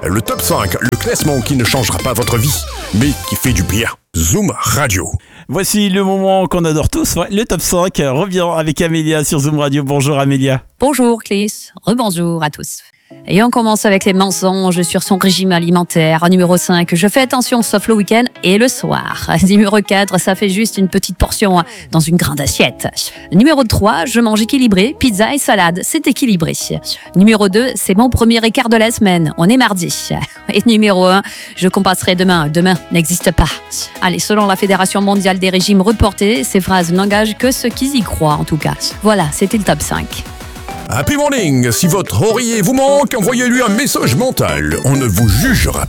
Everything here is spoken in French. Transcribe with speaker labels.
Speaker 1: Le top 5, le classement qui ne changera pas votre vie, mais qui fait du bien. Zoom Radio.
Speaker 2: Voici le moment qu'on adore tous, le top 5 revient avec Amélia sur Zoom Radio. Bonjour Amélia.
Speaker 3: Bonjour Clés, rebonjour à tous. Et on commence avec les mensonges sur son régime alimentaire. Numéro 5, je fais attention sauf le week-end et le soir. Numéro 4, ça fait juste une petite portion dans une grande assiette. Numéro 3, je mange équilibré, pizza et salade, c'est équilibré. Numéro 2, c'est mon premier écart de la semaine, on est mardi. Et numéro 1, je compasserai demain n'existe pas. Allez, selon la Fédération mondiale des régimes reportés, ces phrases n'engagent que ceux qui y croient en tout cas. Voilà, c'était le top 5.
Speaker 1: Happy morning. Si votre oreiller vous manque, envoyez-lui un message mental. On ne vous jugera